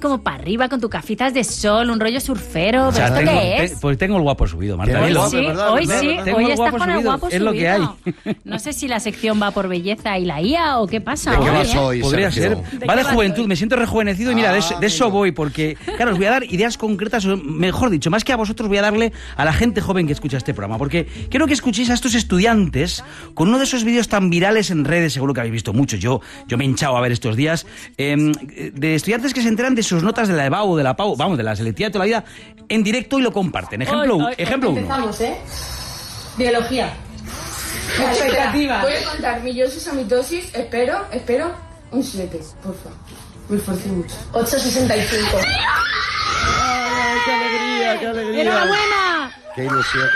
como para arriba con tus gafitas de sol, un rollo surfero. ¿Pero esto qué es? Pues tengo el guapo subido, Marta. Hoy Guapo, sí, ¿verdad? hoy ¿verdad? sí. Tengo Hoy el estás guapo con el subido. guapo Es lo que hay. No sé si la sección va por belleza y la IA o qué pasa. ¿De qué hoy, vas hoy, Podría Sergio? ser. Va de juventud, me siento rejuvenecido y mira, de eso voy, porque, claro, os voy a dar ideas concretas, o mejor dicho, más que a vosotros voy a darle a la gente joven que escucha este programa, porque quiero que escuchéis a estos estudiantes con uno de esos vídeos tan virales en redes, seguro que habéis visto muchos, yo me he hinchado a ver estos días, de estudiantes que se enteran de sus notas de la EBAU, de la PAU, vamos, de la selectividad de toda la vida, en directo y lo comparten. Ejemplo 1. Empezamos, Biología. Expectativa. Voy a contar meiosis a mitosis. Espero. Un 7, por favor. Me esforcé mucho. 8,65. ¡Ay, qué alegría, qué alegría! ¡Enhorabuena! ¡Qué ilusión!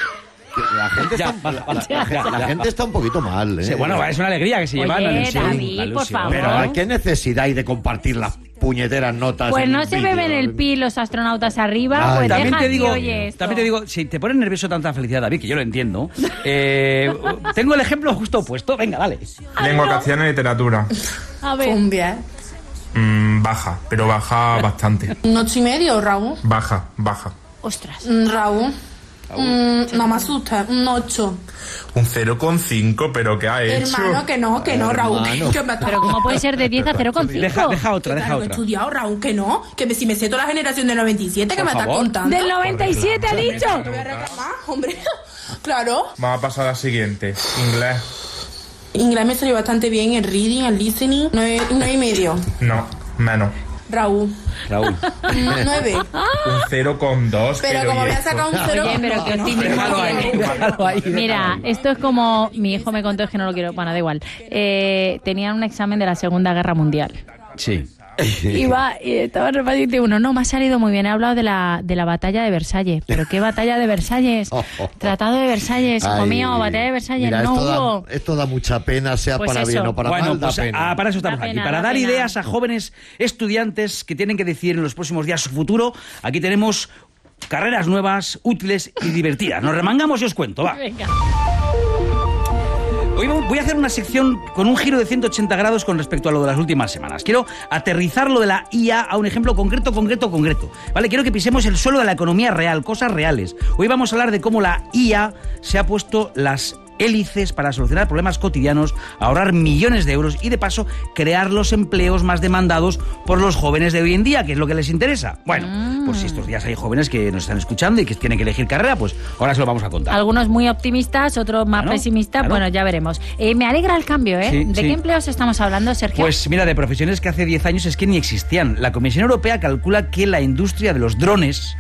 La gente está un poquito mal, ¿eh? Sí, bueno, es una alegría que se llevan Oye, la ilusión. David, La por ilusión. favor. Pero ¿qué necesidad hay de compartir las puñeteras notas? Pues en no un se vídeo? beben el pi los astronautas arriba, Ay, pues También deja te digo, que oye esto. también te digo, si te pone nervioso tanta felicidad, David, que yo lo entiendo, tengo el ejemplo justo opuesto. Venga, dale. Lengua castellana y literatura. A ver. Cumbia. Baja, pero baja bastante. Un 8,5, Raúl. Baja. Ostras. Raúl. No me asusta, un 8. Un 0,5, pero ¿qué ha hecho? Hermano, que no, Raúl. Hermano. Que me está... Pero ¿cómo puede ser de 10 a 0,5? Deja otra. Claro, he estudiado, Raúl, que no. Que si me sé toda la generación del 97, que Por me está favor. contando. ¿Del 97 ha dicho? Te voy a reclamar, hombre. Claro. Vamos a pasar a la siguiente. Inglés. Inglés me salió bastante bien, el reading, el listening. 9,5. No, menos. Raúl. 9. Un 0,2. Pero como voy a sacar un 0. Oye, pero qué optimismo tienes. Mira, esto es como mi hijo me contó, es que no lo quiero, bueno, da igual. Tenían un examen de la Segunda Guerra Mundial. Sí. Y estaba repasando uno, no, me ha salido muy bien, he hablado de la batalla de Versalles. ¿Pero qué batalla de Versalles? Tratado de Versalles, hijo mío, batalla de Versalles, mira, no hubo. Esto da mucha pena, sea Pues para eso. bien o para Bueno, mal, da pues pena. para eso estamos Da aquí, pena, para da dar pena. ideas a jóvenes estudiantes que tienen que decidir en los próximos días su futuro. Aquí tenemos carreras nuevas, útiles y divertidas. Nos remangamos y os cuento, va. Venga. Hoy voy a hacer una sección con un giro de 180 grados con respecto a lo de las últimas semanas. Quiero aterrizar lo de la IA a un ejemplo concreto. ¿Vale? Quiero que pisemos el suelo de la economía real, cosas reales. Hoy vamos a hablar de cómo la IA se ha puesto las hélices para solucionar problemas cotidianos, ahorrar millones de euros y, de paso, crear los empleos más demandados por los jóvenes de hoy en día, que es lo que les interesa. Bueno, pues si estos días hay jóvenes que nos están escuchando y que tienen que elegir carrera, pues ahora se lo vamos a contar. Algunos muy optimistas, otros más Claro, pesimistas, claro. bueno, ya veremos. Me alegra el cambio, ¿eh? Sí, ¿De sí. qué empleos estamos hablando, Sergio? Pues mira, de profesiones que hace 10 años es que ni existían. La Comisión Europea calcula que la industria de los drones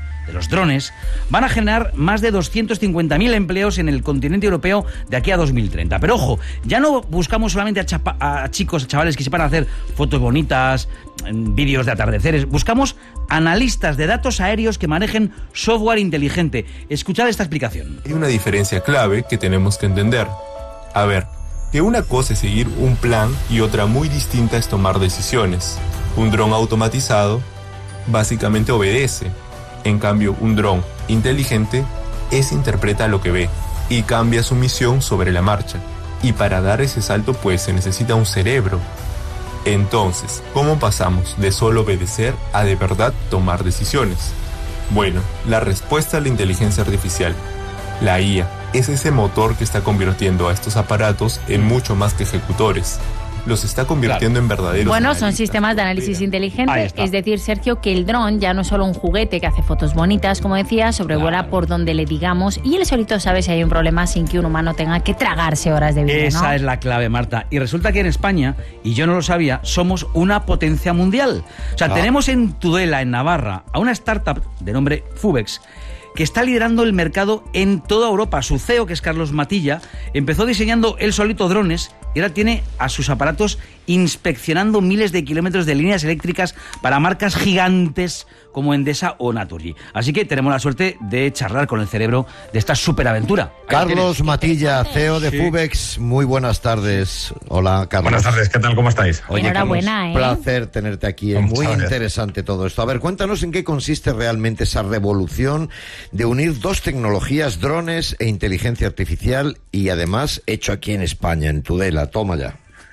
van a generar más de 250.000 empleos en el continente europeo de aquí a 2030. Pero ojo, ya no buscamos solamente a chavales que sepan hacer fotos bonitas, vídeos de atardeceres. Buscamos analistas de datos aéreos que manejen software inteligente. Escuchad esta explicación. Hay una diferencia clave que tenemos que entender. A ver, que una cosa es seguir un plan y otra muy distinta es tomar decisiones. Un dron automatizado básicamente obedece. En cambio, un dron inteligente interpreta lo que ve y cambia su misión sobre la marcha. Y para dar ese salto pues se necesita un cerebro. Entonces, ¿cómo pasamos de solo obedecer a de verdad tomar decisiones? Bueno, la respuesta a la inteligencia artificial, la IA, es ese motor que está convirtiendo a estos aparatos en mucho más que ejecutores. Los está convirtiendo en verdaderos Bueno, son analistas. sistemas de análisis Ahí inteligente, está. es decir, Sergio, que el dron ya no es solo un juguete que hace fotos bonitas, como decía, sobrevuela por donde le digamos y él solito sabe si hay un problema sin que un humano tenga que tragarse horas de vídeo, ¿no? Esa es la clave, Marta. Y resulta que en España, y yo no lo sabía, somos una potencia mundial. O sea, tenemos en Tudela, en Navarra, a una startup de nombre Fubex, que está liderando el mercado en toda Europa. Su CEO, que es Carlos Matilla, empezó diseñando él solito drones y ahora tiene a sus aparatos inspeccionando miles de kilómetros de líneas eléctricas para marcas gigantes como Endesa o Naturgy. Así que tenemos la suerte de charlar con el cerebro de esta superaventura. Carlos Matilla, CEO de Fubex, muy buenas tardes. Hola, Carlos. Buenas tardes, ¿qué tal? ¿Cómo estáis? Oye, Enhorabuena, Carlos, ¿eh? placer tenerte aquí. Es Muchas muy gracias. interesante todo esto. A ver, cuéntanos en qué consiste realmente esa revolución de unir dos tecnologías, drones e inteligencia artificial, y además hecho aquí en España, en Tudela. Toma ya.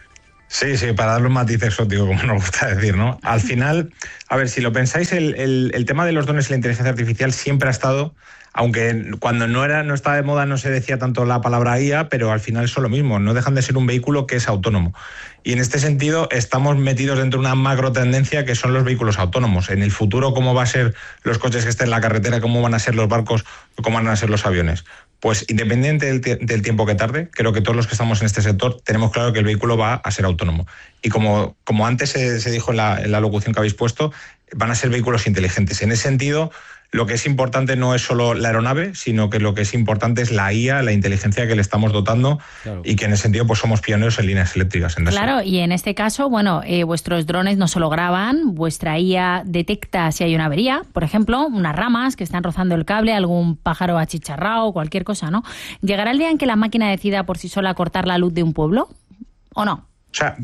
Sí, para darle un matiz exótico, como nos gusta decir, ¿no? Al final, a ver, si lo pensáis, el tema de los drones y la inteligencia artificial siempre ha estado, aunque cuando no estaba de moda no se decía tanto la palabra IA, pero al final son lo mismo, no dejan de ser un vehículo que es autónomo. Y en este sentido estamos metidos dentro de una macro tendencia que son los vehículos autónomos. En el futuro, ¿cómo van a ser los coches que estén en la carretera? ¿Cómo van a ser los barcos? ¿Cómo van a ser los aviones? Pues independiente del tiempo que tarde, creo que todos los que estamos en este sector tenemos claro que el vehículo va a ser autónomo. Y como antes se dijo en la locución que habéis puesto, van a ser vehículos inteligentes. En ese sentido, lo que es importante no es solo la aeronave, sino que lo que es importante es la IA, la inteligencia que le estamos dotando, claro. Y que en ese sentido pues somos pioneros en líneas eléctricas. Claro, y en este caso, vuestros drones no solo graban, vuestra IA detecta si hay una avería, por ejemplo, unas ramas que están rozando el cable, algún pájaro achicharrado, cualquier cosa, ¿no? ¿Llegará el día en que la máquina decida por sí sola cortar la luz de un pueblo o no? O sea,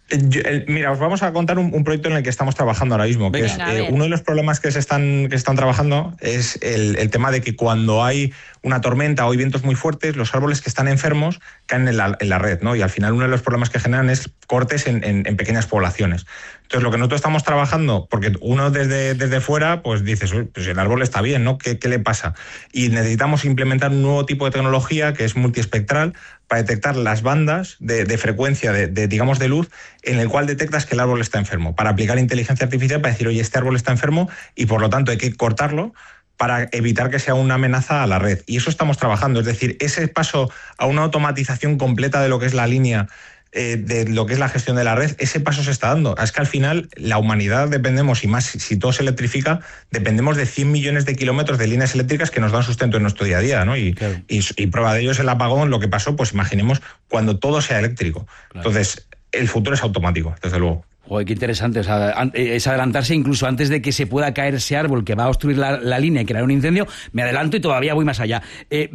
mira, os vamos a contar un proyecto en el que estamos trabajando ahora mismo, que es uno de los problemas que se están trabajando es el tema de que cuando hay una tormenta o hay vientos muy fuertes, los árboles que están enfermos caen en la red, ¿no? Y al final uno de los problemas que generan es cortes en pequeñas poblaciones. Entonces, lo que nosotros estamos trabajando, porque uno desde fuera, pues dices, pues el árbol está bien, ¿no? ¿Qué le pasa? Y necesitamos implementar un nuevo tipo de tecnología que es multiespectral para detectar las bandas de frecuencia de luz en el cual detectas que el árbol está enfermo, para aplicar inteligencia artificial para decir, oye, este árbol está enfermo y por lo tanto hay que cortarlo para evitar que sea una amenaza a la red. Y eso estamos trabajando, es decir, ese paso a una automatización completa de lo que es la línea, de lo que es la gestión de la red, ese paso se está dando. Es que al final la humanidad dependemos, y más si todo se electrifica, dependemos de 100 millones de kilómetros de líneas eléctricas que nos dan sustento en nuestro día a día, ¿no? Y prueba de ello es el apagón, lo que pasó, pues imaginemos cuando todo sea eléctrico. Claro. Entonces, el futuro es automático, desde luego. Joder, qué interesante. O sea, es adelantarse incluso antes de que se pueda caer ese árbol que va a obstruir la línea y crear un incendio. Me adelanto y todavía voy más allá.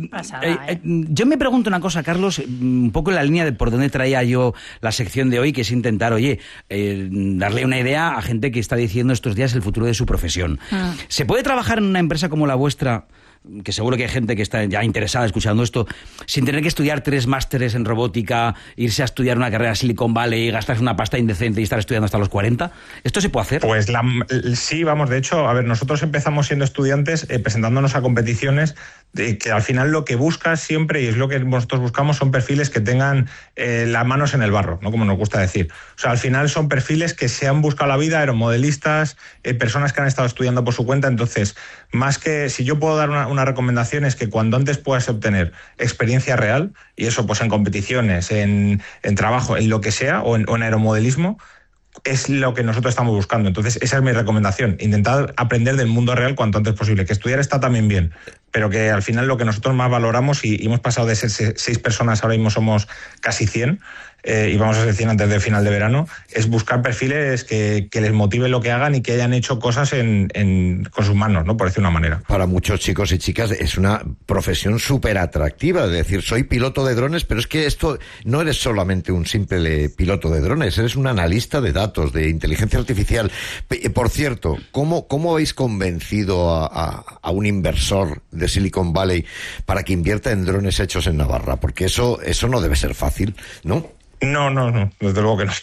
Yo me pregunto una cosa, Carlos, un poco en la línea de por dónde traía yo la sección de hoy, que es intentar, darle una idea a gente que está diciendo estos días el futuro de su profesión. ¿Se puede trabajar en una empresa como la vuestra, que seguro que hay gente que está ya interesada escuchando esto, sin tener que estudiar 3 másteres en robótica, irse a estudiar una carrera en Silicon Valley, gastarse una pasta indecente y estar estudiando hasta los 40? ¿Esto se puede hacer? Pues sí, vamos, de hecho, a ver, nosotros empezamos siendo estudiantes presentándonos a competiciones que al final lo que buscas siempre, y es lo que nosotros buscamos, son perfiles que tengan las manos en el barro, ¿no? Como nos gusta decir. O sea, al final son perfiles que se han buscado la vida, aeromodelistas, personas que han estado estudiando por su cuenta. Entonces, más que si yo puedo dar una recomendación, es que cuando antes puedas obtener experiencia real, y eso pues en competiciones, en trabajo, en lo que sea, o en aeromodelismo, es lo que nosotros estamos buscando. Entonces, esa es mi recomendación. Intentar aprender del mundo real cuanto antes posible. Que estudiar está también bien, pero que al final lo que nosotros más valoramos, y hemos pasado de ser 6 personas, ahora mismo somos casi 100, y vamos a ser 100 antes del final de verano, es buscar perfiles que les motive lo que hagan y que hayan hecho cosas con sus manos, ¿no? Por decir una manera. Para muchos chicos y chicas es una profesión súper atractiva, es decir, soy piloto de drones, pero es que esto no eres solamente un simple piloto de drones, eres un analista de datos, de inteligencia artificial. Por cierto, ¿cómo habéis convencido a un inversor de Silicon Valley para que invierta en drones hechos en Navarra? Porque eso no debe ser fácil, ¿no? No, desde luego que no.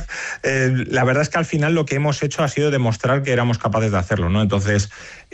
La verdad es que al final lo que hemos hecho ha sido demostrar que éramos capaces de hacerlo, ¿no? Entonces,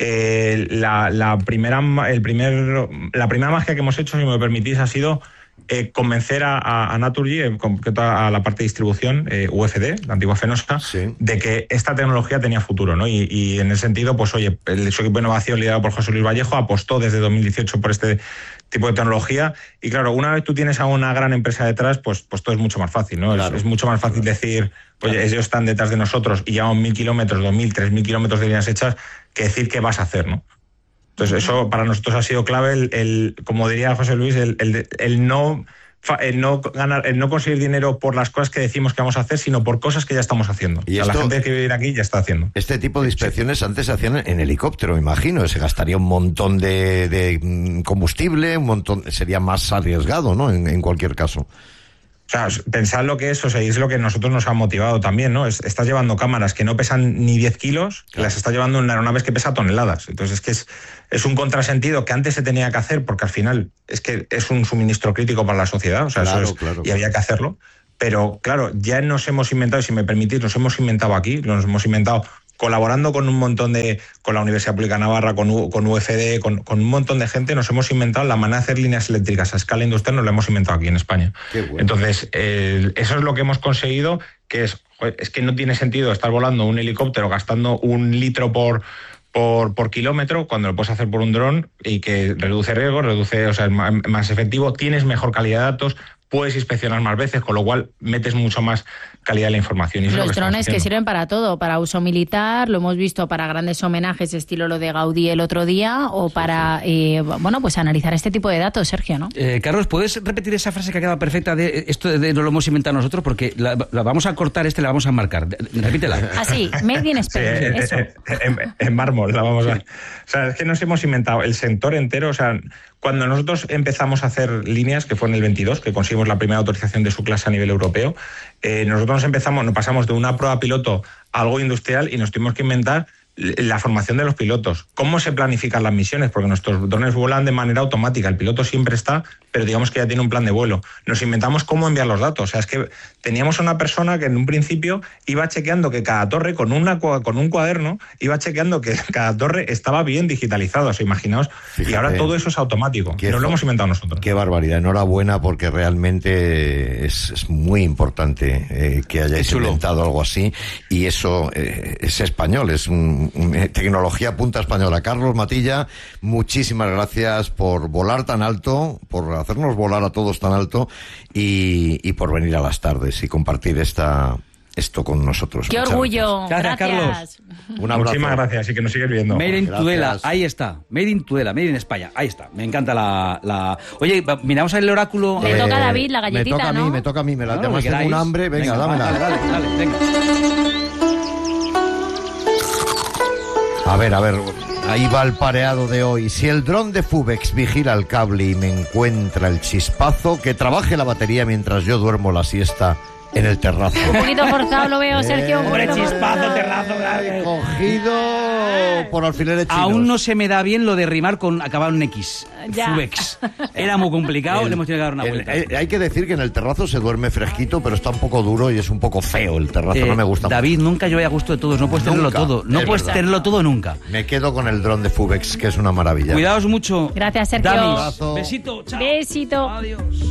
la primera magia que hemos hecho, si me permitís, ha sido convencer a Naturgy, en concreto a la parte de distribución, UFD, la antigua Fenosa, sí, de que esta tecnología tenía futuro, ¿no? Y en ese sentido, pues oye, su equipo de innovación liderado por José Luis Vallejo apostó desde 2018 por este tipo de tecnología. Y claro, una vez tú tienes a una gran empresa detrás, pues todo es mucho más fácil, ¿no? Claro. Es mucho más fácil decir, oye, ellos están detrás de nosotros y llevamos 1.000 kilómetros, 2.000, 3.000 kilómetros de líneas hechas, que decir qué vas a hacer, ¿no? Entonces, eso para nosotros ha sido clave, como diría José Luis, el no conseguir dinero por las cosas que decimos que vamos a hacer, sino por cosas que ya estamos haciendo. Y la gente que vive aquí ya está haciendo. Este tipo de inspecciones antes se hacían en helicóptero, imagino. Se gastaría un montón de combustible, sería más arriesgado, ¿no? En cualquier caso. O sea, pensad lo que es, es lo que nosotros nos ha motivado también, ¿no? Estás llevando cámaras que no pesan ni 10 kilos, claro, las estás llevando en aeronaves que pesan toneladas. Entonces es un contrasentido que antes se tenía que hacer, porque al final es que es un suministro crítico para la sociedad, claro, claro. Y había que hacerlo. Pero claro, ya nos hemos inventado, y si me permitís, nos hemos inventado colaborando con un montón con la Universidad Pública de Navarra, con UFD, con un montón de gente, nos hemos inventado la manera de hacer líneas eléctricas a escala industrial, nos la hemos inventado aquí en España. Qué bueno. Entonces, eso es lo que hemos conseguido, que es que no tiene sentido estar volando un helicóptero gastando 1 litro por kilómetro, cuando lo puedes hacer por un dron, y que reduce riesgos, o sea, es más efectivo, tienes mejor calidad de datos, puedes inspeccionar más veces, con lo cual metes mucho más calidad de la información. Y los drones que sirven para todo, para uso militar, lo hemos visto para grandes homenajes, estilo lo de Gaudí el otro día, o para, pues analizar este tipo de datos, Sergio, ¿no? Carlos, ¿puedes repetir esa frase que ha quedado perfecta de esto de no lo hemos inventado nosotros? Porque la vamos a cortar, la vamos a marcar. Repítela. Así, made in Spain, eso. En mármol la vamos a... O sea, es que nos hemos inventado el sector entero, o sea... Cuando nosotros empezamos a hacer líneas, que fue en el 22, que conseguimos la primera autorización de su clase a nivel europeo, nosotros nos pasamos de una prueba piloto a algo industrial y nos tuvimos que inventar la formación de los pilotos, cómo se planifican las misiones, porque nuestros drones vuelan de manera automática, el piloto siempre está, pero digamos que ya tiene un plan de vuelo. Nos inventamos cómo enviar los datos, o sea, es que teníamos una persona que en un principio iba chequeando que cada torre, con un cuaderno, iba chequeando que cada torre estaba bien digitalizada, o sea, imaginaos, fíjate, y ahora todo eso es automático, nos lo hemos inventado nosotros. Qué barbaridad, enhorabuena, porque realmente es muy importante que hayáis inventado algo así, y eso es español, es tecnología punta española. Carlos Matilla, muchísimas gracias por volar tan alto, por hacernos volar a todos tan alto y por venir a las tardes y compartir esto con nosotros. ¡Qué orgullo! Gracias, Carlos. Un abrazo. Muchísimas gracias y que nos sigues viendo. Made in Tudela, ahí está. Made in Tudela, Made in España, ahí está. Me encanta la... Oye, miramos el oráculo. Le toca a David la galletita, me toca a mí, me la tengo un hambre. Venga, dámela. Dale, venga. A ver, ahí va el pareado de hoy. Si el dron de Fubex vigila el cable y me encuentra el chispazo, que trabaje la batería mientras yo duermo la siesta en el terrazo. Un poquito forzado lo veo, Sergio. Hombre, chispazo, terrazo. Cogido por alfileres chinos. Aún no se me da bien lo de rimar con acabar en X. Ya. Fubex. Era muy complicado, le hemos tenido que dar una vuelta. Hay que decir que en el terrazo se duerme fresquito, pero está un poco duro y es un poco feo el terrazo, no me gusta David, mucho. Nunca llueve a gusto de todos, no puedes tenerlo todo. No puedes tenerlo todo nunca. Me quedo con el dron de Fubex, que es una maravilla. Cuidaos mucho. Gracias, Sergio. Damis, besito, chao. Besito. Adiós.